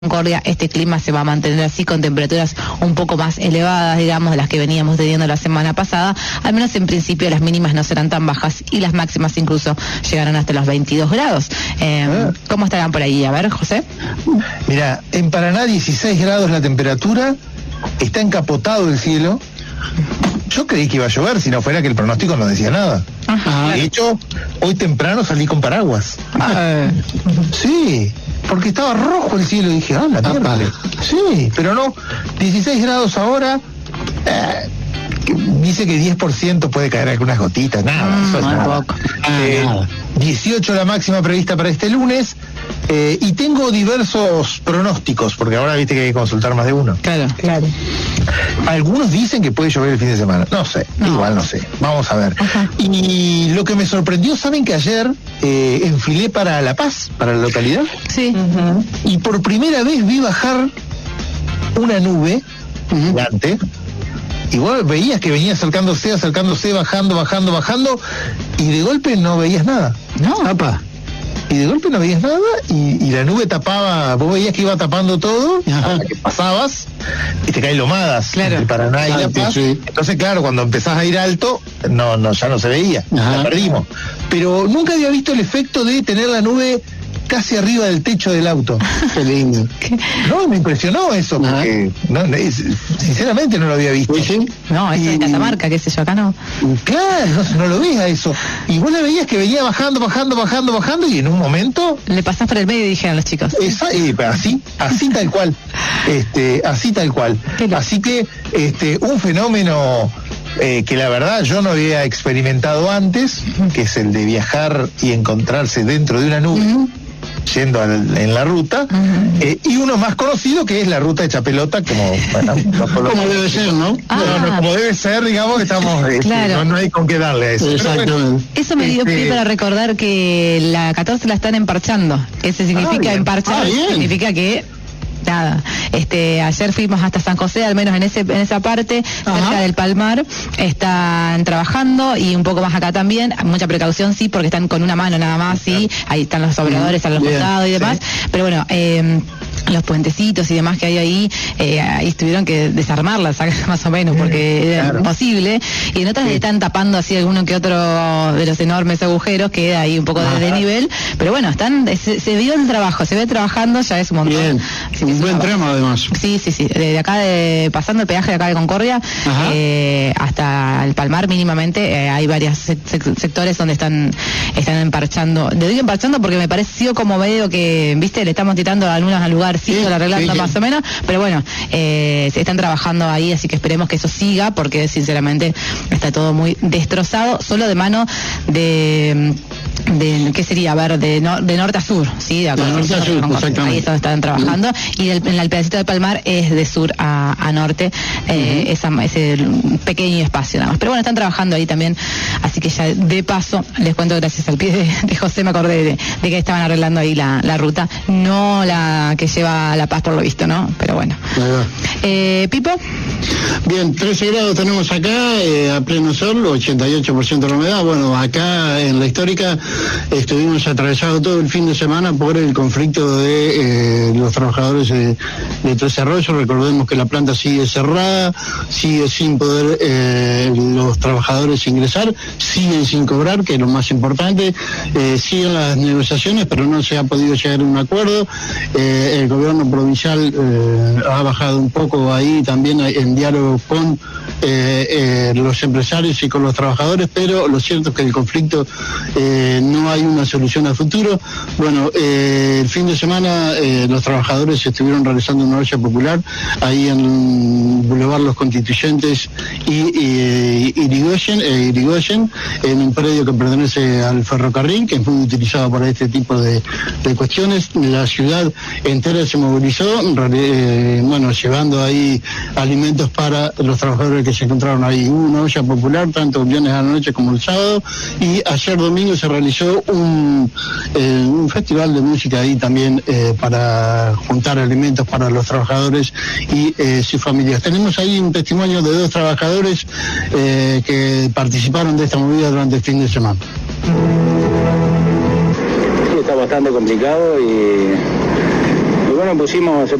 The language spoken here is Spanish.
Concordia, este clima se va a mantener así con temperaturas un poco más elevadas, digamos, de las que veníamos teniendo la semana pasada. Al menos en principio las mínimas no serán tan bajas y las máximas incluso llegarán hasta los 22 grados. ¿Cómo estarán por ahí? A ver, José. Mira, en Paraná 16 grados la temperatura, está encapotado el cielo. Yo creí que iba a llover, si no fuera que el pronóstico no decía nada. Ajá. De hecho, hoy temprano salí con paraguas. Sí, porque estaba rojo el cielo y dije, la mierda. Sí, pero no, 16 grados ahora, dice que 10% puede caer algunas gotitas, nada, eso es nada. 18 la máxima prevista para este lunes, y tengo diversos pronósticos, porque ahora viste que hay que consultar más de uno. Claro. Algunos dicen que puede llover el fin de semana, no sé, igual no sé, vamos a ver. Ajá. Y lo que me sorprendió, ¿saben que ayer enfilé para La Paz, para la localidad? Sí. Y por primera vez vi bajar una nube gigante. Y vos veías que venía acercándose, bajando, y de golpe no veías nada. Y de golpe no veías nada, y la nube tapaba, vos veías que iba tapando todo, hasta que pasabas, y te caen lomadas entre Paraná y La Paz. Sí. Entonces, claro, cuando empezás a ir alto, ya no se veía, la perdimos. Pero nunca había visto el efecto de tener la nube casi arriba del techo del auto. Qué lindo. No, me impresionó eso, porque sinceramente no lo había visto. ¿Sí? No, eso es Catamarca, qué sé yo, acá no. Claro, no lo veías eso. Y vos le veías que venía bajando, y en un momento... Le pasás por el medio, dijeron los chicos. Así tal cual. Así tal cual. Así que un fenómeno... que la verdad yo no había experimentado antes, que es el de viajar y encontrarse dentro de una nube, yendo en la ruta, y uno más conocido que es la ruta hecha pelota, como debe ser, ¿no? Como debe ser, digamos, que estamos, claro. no hay con qué darle a eso. Exactamente. Eso me dio pie para recordar que la 14 la están emparchando. Ese significa emparchar, significa que nada, ayer fuimos hasta San José, al menos en esa parte, cerca del Palmar, están trabajando, y un poco más acá también, mucha precaución sí, porque están con una mano nada más, sí, ahí están los obradores a los costados y demás, pero bueno, los puentecitos y demás que hay ahí tuvieron que desarmarlas más o menos, porque era imposible, y en otras están tapando así alguno que otro de los enormes agujeros, queda ahí un poco de nivel, pero bueno, se vio el trabajo, se ve trabajando, ya es un montón. Un buen tramo además. Sí, de acá pasando el peaje de acá de Concordia hasta el Palmar mínimamente, hay varios sectores donde están emparchando. Le digo emparchando porque me pareció como medio que, viste, le estamos tirando algunos al lugar, arreglando más o menos, pero bueno, se están trabajando ahí, así que esperemos que eso siga, porque sinceramente está todo muy destrozado, solo de mano de ¿qué sería? A ver, de norte a sur, ¿sí? De norte a sur, exactamente. Ahí es donde están trabajando, y en el pedacito de Palmar es de sur a norte, ese pequeño espacio nada más. Pero bueno, están trabajando ahí también, así que ya de paso, les cuento, gracias al pie de José, me acordé de que estaban arreglando ahí la ruta, no la que lleva a La Paz por lo visto, ¿no? Pero bueno. ¿Pipo? Bien, 13 grados tenemos acá, a pleno sol, 88% de la humedad. Bueno, acá en la histórica estuvimos atravesados todo el fin de semana por el conflicto de los trabajadores de Tres Arroyos. Recordemos que la planta sigue cerrada, sigue sin poder los trabajadores ingresar, siguen sin cobrar, que es lo más importante, siguen las negociaciones, pero no se ha podido llegar a un acuerdo. El gobierno provincial ha bajado un poco ahí también en diálogo con los empresarios y con los trabajadores, pero lo cierto es que el conflicto no hay una solución a futuro. Bueno, el fin de semana los trabajadores estuvieron realizando una marcha popular ahí en Boulevard Los Constituyentes y Irigoyen, en un predio que pertenece al ferrocarril, que es muy utilizado para este tipo de cuestiones. La ciudad entera se movilizó, llevando ahí alimentos para los trabajadores que se encontraron ahí. Hubo una olla popular tanto el viernes a la noche como el sábado, y ayer domingo se realizó un festival de música ahí también para juntar alimentos para los trabajadores y sus familias. Tenemos ahí un testimonio de 2 trabajadores que participaron de esta movida durante el fin de semana. Sí, está bastante complicado y bueno, nos pusimos